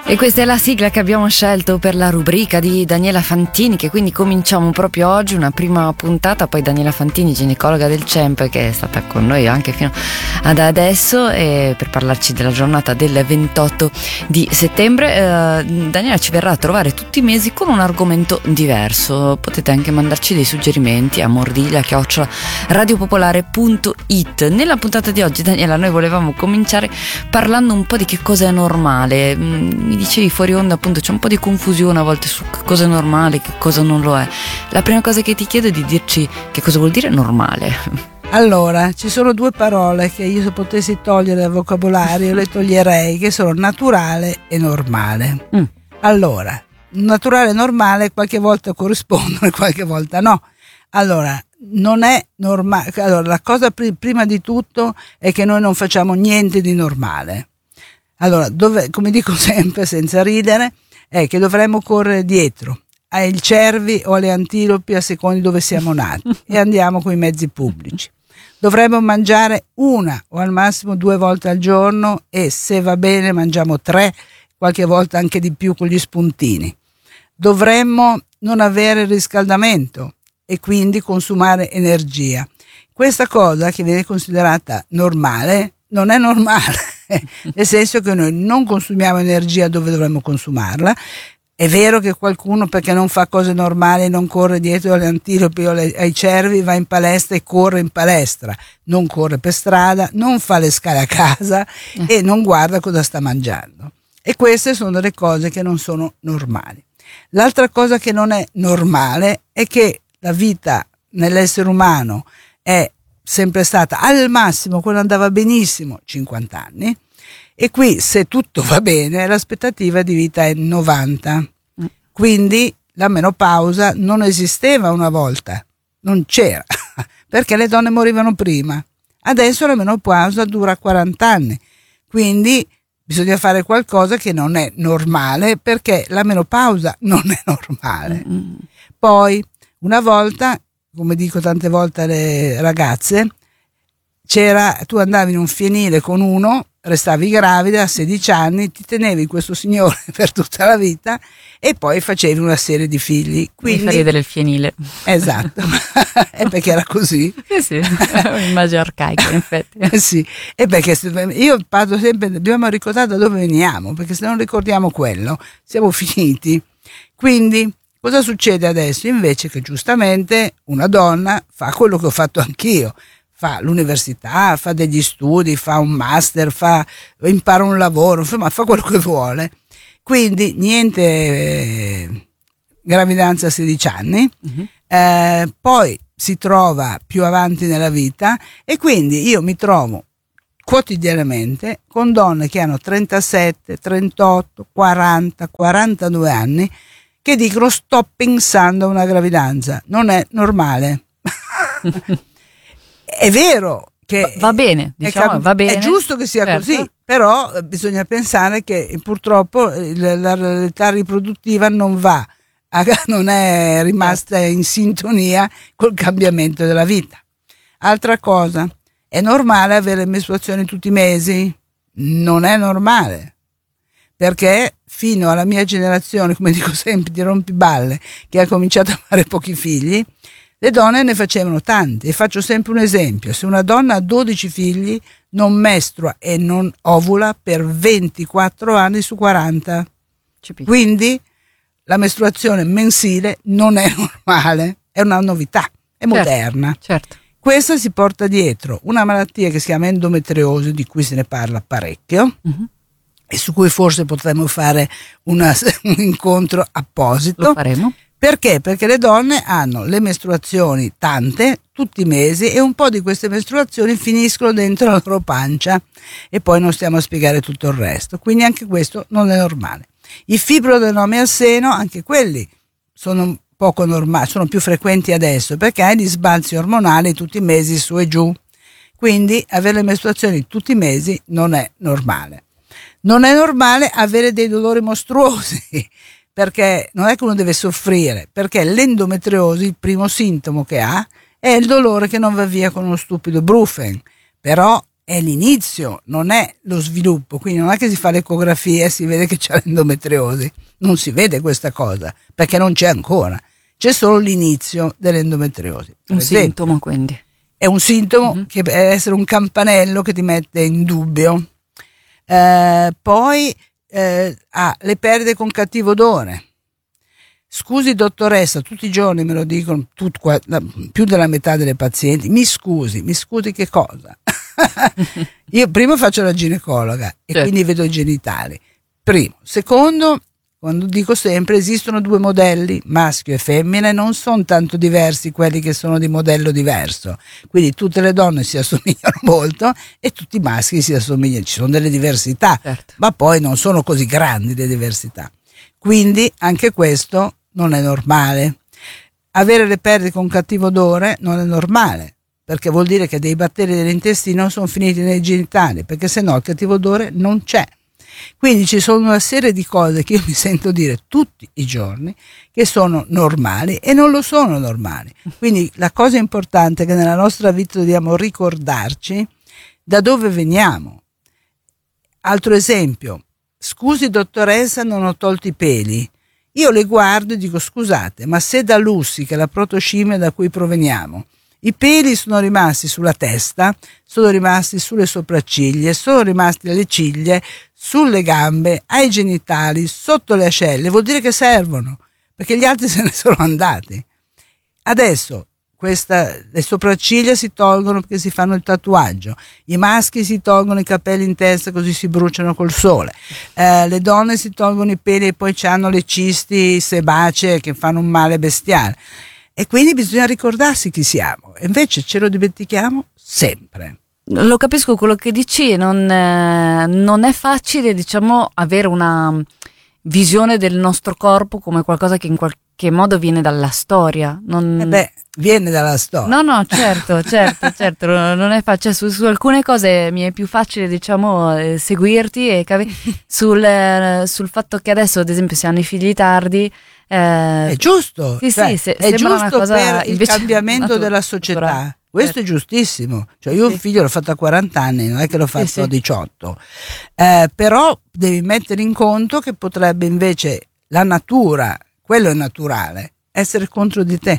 E questa è la sigla che abbiamo scelto per la rubrica di Daniela Fantini, che quindi cominciamo proprio oggi, una prima puntata. Poi Daniela Fantini, ginecologa del CEMP, che è stata con noi anche fino ad adesso, per parlarci della giornata del 28 di settembre. Daniela ci verrà a trovare tutti i mesi con un argomento diverso. Potete anche mandarci dei suggerimenti a mordiglia@radiopopolare.it. Nella puntata di oggi, Daniela, noi volevamo cominciare parlando un po' di che cosa è normale. Mi dicevi fuori onda, appunto, c'è un po' di confusione a volte su che cosa è normale, che cosa non lo è. La prima cosa che ti chiedo è di dirci che cosa vuol dire normale. Allora, ci sono due parole che io, se potessi togliere dal vocabolario, le toglierei, che sono naturale e normale. Allora, naturale e normale qualche volta corrispondono e qualche volta no. Allora, non è normale. Allora, la cosa prima di tutto è che noi non facciamo niente di normale. Allora, come dico sempre senza ridere, è che dovremmo correre dietro ai cervi o alle antilopi a seconda di dove siamo nati e andiamo con i mezzi pubblici. Dovremmo mangiare una o al massimo 2 volte al giorno e, se va bene, mangiamo 3, qualche volta anche di più con gli spuntini. Dovremmo non avere riscaldamento e quindi consumare energia. Questa cosa, che viene considerata normale, non è normale, nel senso che noi non consumiamo energia dove dovremmo consumarla. È vero che qualcuno, perché non fa cose normali, non corre dietro alle antilopi o ai cervi, va in palestra e corre in palestra, non corre per strada, non fa le scale a casa e non guarda cosa sta mangiando. E queste sono le cose che non sono normali. L'altra cosa che non è normale è che la vita nell'essere umano è sempre stata al massimo, quando andava benissimo, 50 anni, e qui, se tutto va bene, l'aspettativa di vita è 90. Quindi la menopausa non esisteva una volta, non c'era, perché le donne morivano prima. Adesso la menopausa dura 40 anni, quindi bisogna fare qualcosa che non è normale, perché la menopausa non è normale. Poi, una volta, come dico tante volte alle ragazze, tu andavi in un fienile con uno, restavi gravida a 16 anni, ti tenevi questo signore per tutta la vita e poi facevi una serie di figli. Quindi mi fa ridere il fienile. Esatto, è perché era così. Sì, un'immagine arcaica, in effetti. Sì, è perché io parlo sempre, dobbiamo ricordare da dove veniamo, perché se non ricordiamo quello siamo finiti. Quindi cosa succede adesso? Invece che giustamente una donna fa quello che ho fatto anch'io, fa l'università, fa degli studi, fa un master, impara un lavoro, insomma fa quello che vuole. Quindi niente gravidanza a 16 anni, poi si trova più avanti nella vita e quindi io mi trovo quotidianamente con donne che hanno 37, 38, 40, 42 anni che dicono: sto pensando a una gravidanza, non è normale. È vero che va bene, diciamo, va bene. È giusto che sia così, però bisogna pensare che purtroppo l'età riproduttiva non è rimasta in sintonia col cambiamento della vita. Altra cosa, è normale avere mestruazioni tutti i mesi? Non è normale, perché fino alla mia generazione, come dico sempre, di rompiballe, che ha cominciato a fare pochi figli, le donne ne facevano tanti. E faccio sempre un esempio: se una donna ha 12 figli non mestrua e non ovula per 24 anni su 40. Quindi la mestruazione mensile non è normale, è una novità, è moderna. Certo. Questa si porta dietro una malattia che si chiama endometriosi, di cui se ne parla parecchio, e su cui forse potremmo fare un incontro apposito. Lo faremo. Perché? Perché le donne hanno le mestruazioni tante, tutti i mesi, e un po' di queste mestruazioni finiscono dentro la loro pancia e poi non stiamo a spiegare tutto il resto. Quindi anche questo non è normale. I fibroadenomi al seno, anche quelli sono poco normali, sono più frequenti adesso perché hai gli sbalzi ormonali tutti i mesi su e giù. Quindi avere le mestruazioni tutti i mesi non è normale. Non è normale avere dei dolori mostruosi, perché non è che uno deve soffrire, perché l'endometriosi, il primo sintomo che ha, è il dolore che non va via con uno stupido brufen, però è l'inizio, non è lo sviluppo, quindi non è che si fa l'ecografia e si vede che c'è l'endometriosi, non si vede questa cosa, perché non c'è ancora, c'è solo l'inizio dell'endometriosi. Un sintomo, quindi. È un sintomo che deve essere un campanello che ti mette in dubbio. Poi le perdite con cattivo odore. Scusi dottoressa, tutti i giorni me lo dicono, più della metà delle pazienti, mi scusi che cosa? Io prima faccio la ginecologa e quindi vedo i genitali. Primo. Secondo, quando dico sempre, esistono due modelli, maschio e femmina, e non sono tanto diversi quelli che sono di modello diverso. Quindi tutte le donne si assomigliano molto e tutti i maschi si assomigliano, ci sono delle diversità, ma poi non sono così grandi le diversità. Quindi anche questo non è normale. Avere le perdite con cattivo odore non è normale, perché vuol dire che dei batteri dell'intestino sono finiti nei genitali, perché sennò il cattivo odore non c'è. Quindi ci sono una serie di cose che io mi sento dire tutti i giorni che sono normali e non lo sono normali. Quindi la cosa importante è che nella nostra vita dobbiamo ricordarci da dove veniamo. Altro esempio, scusi dottoressa, non ho tolto i peli. Io le guardo e dico scusate, ma se da Lussi, che è la protoscimmia da cui proveniamo, i peli sono rimasti sulla testa, sono rimasti sulle sopracciglia, sono rimasti alle ciglia, sulle gambe, ai genitali, sotto le ascelle, vuol dire che servono, perché gli altri se ne sono andati. Adesso le sopracciglia si tolgono perché si fanno il tatuaggio, i maschi si tolgono i capelli in testa così si bruciano col sole, le donne si tolgono i peli e poi hanno le cisti sebacee che fanno un male bestiale. E quindi bisogna ricordarsi chi siamo, e invece ce lo dimentichiamo sempre. Lo capisco quello che dici, non è facile, diciamo, avere una visione del nostro corpo come qualcosa che in qualche modo viene dalla storia. Viene dalla storia. No, certo, non è facile. Su alcune cose mi è più facile, diciamo, seguirti e sul fatto che adesso, ad esempio, si hanno i figli tardi. È giusto, sì, è giusto una cosa per il cambiamento della società. Questo è giustissimo. Cioè io un figlio l'ho fatto a 40 anni, non è che l'ho fatto a 18. Però devi mettere in conto che potrebbe invece la natura, quello è naturale, essere contro di te.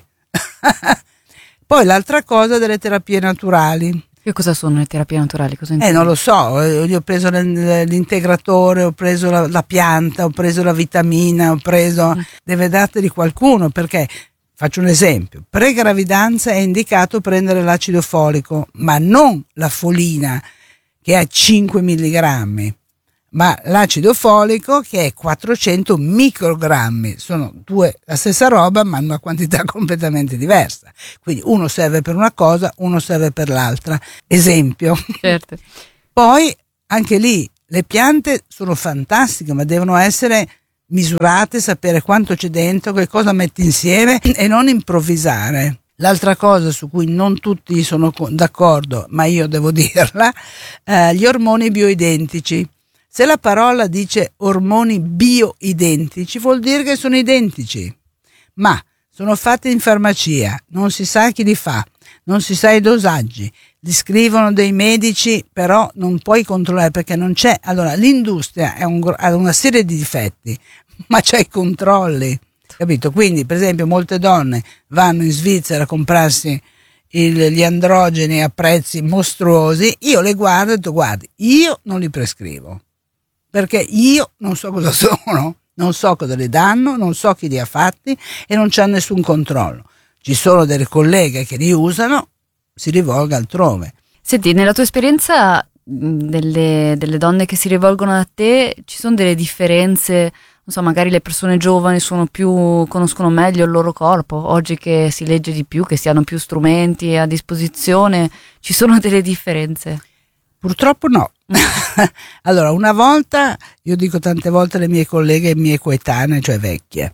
Poi l'altra cosa delle terapie naturali. Che cosa sono le terapie naturali? Cosa Non lo so, io ho preso l'integratore, ho preso la pianta, ho preso la vitamina, deve darteli qualcuno, perché faccio un esempio, pre-gravidanza è indicato prendere l'acido folico, ma non la folina che ha 5 milligrammi, ma l'acido folico che è 400 microgrammi, sono la stessa roba ma una quantità completamente diversa, quindi uno serve per una cosa, uno serve per l'altra, esempio. Certo. Poi anche lì le piante sono fantastiche, ma devono essere misurate, sapere quanto c'è dentro, che cosa metti insieme e non improvvisare. L'altra cosa su cui non tutti sono d'accordo, ma io devo dirla, gli ormoni bioidentici. Se la parola dice ormoni bioidentici vuol dire che sono identici, ma sono fatti in farmacia, non si sa chi li fa, non si sa i dosaggi, li scrivono dei medici, però non puoi controllare perché non c'è. Allora l'industria ha una serie di difetti, ma c'è i controlli, capito? Quindi per esempio molte donne vanno in Svizzera a comprarsi gli androgeni a prezzi mostruosi, io le guardo e dico guardi, io non li prescrivo. Perché io non so cosa sono, non so cosa le danno, non so chi li ha fatti e non c'è nessun controllo. Ci sono delle colleghe che li usano, si rivolga altrove. Senti, nella tua esperienza delle donne che si rivolgono a te, ci sono delle differenze? Non so, magari le persone giovani conoscono meglio il loro corpo, oggi che si legge di più, che si hanno più strumenti a disposizione, ci sono delle differenze? Purtroppo no. Allora, una volta, io dico tante volte alle mie colleghe mie coetanee, cioè vecchie,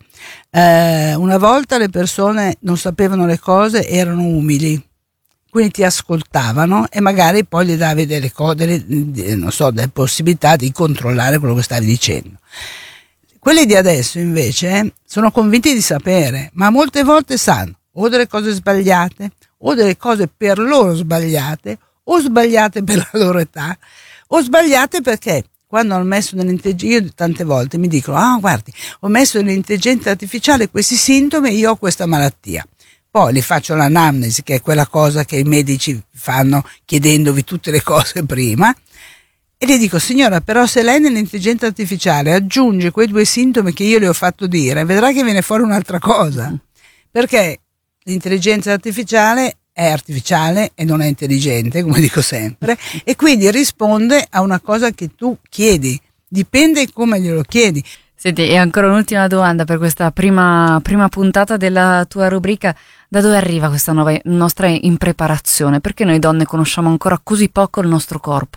una volta le persone non sapevano le cose, erano umili, quindi ti ascoltavano e magari poi gli davi delle possibilità di controllare quello che stavi dicendo. Quelli di adesso invece sono convinti di sapere, ma molte volte sanno o delle cose sbagliate o delle cose per loro sbagliate o sbagliate per la loro età, o sbagliate perché quando hanno messo nell'intelligenza, io tante volte mi dicono, guardi, ho messo nell'intelligenza artificiale questi sintomi e io ho questa malattia. Poi gli faccio l'anamnesi, che è quella cosa che i medici fanno chiedendovi tutte le cose prima, e gli dico, signora, però se lei nell'intelligenza artificiale aggiunge quei 2 sintomi che io le ho fatto dire, vedrà che viene fuori un'altra cosa, perché l'intelligenza artificiale è artificiale e non è intelligente, come dico sempre, e quindi risponde a una cosa che tu chiedi, dipende come glielo chiedi. Senti, e ancora un'ultima domanda per questa prima puntata della tua rubrica. Da dove arriva questa nostra impreparazione? Perché noi donne conosciamo ancora così poco il nostro corpo?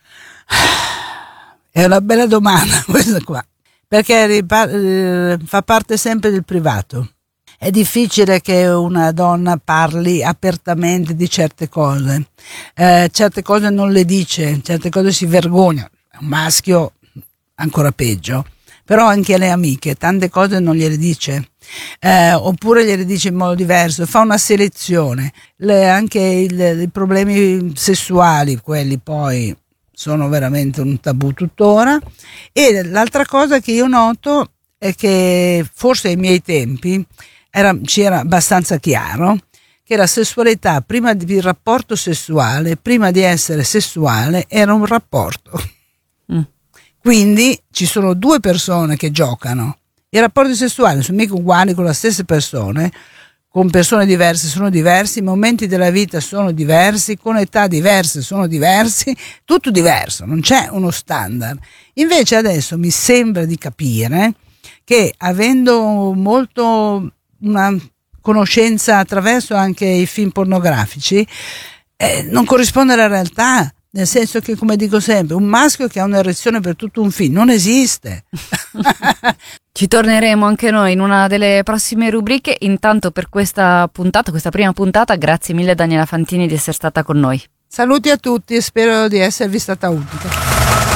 È una bella domanda questa qua, perché fa parte sempre del privato. È difficile che una donna parli apertamente di certe cose. Certe cose non le dice, certe cose si vergogna. Un maschio ancora peggio. Però anche alle amiche tante cose non gliele dice, oppure gliele dice in modo diverso, fa una selezione. Anche i problemi sessuali, quelli poi sono veramente un tabù tuttora. E l'altra cosa che io noto è che forse ai miei tempi ci era abbastanza chiaro che la sessualità, prima del rapporto sessuale, prima di essere sessuale, era un rapporto. Quindi ci sono 2 persone che giocano. I rapporti sessuali sono mica uguali con le stesse persone, con persone diverse sono diversi, i momenti della vita sono diversi, con età diverse sono diversi, tutto diverso, non c'è uno standard. Invece adesso mi sembra di capire che, avendo molto una conoscenza attraverso anche i film pornografici, non corrisponde alla realtà. Nel senso che, come dico sempre, un maschio che ha un'erezione per tutto un film non esiste. Ci torneremo anche noi in una delle prossime rubriche. Intanto, per questa prima puntata, grazie mille Daniela Fantini di essere stata con noi. Saluti a tutti e spero di esservi stata utile.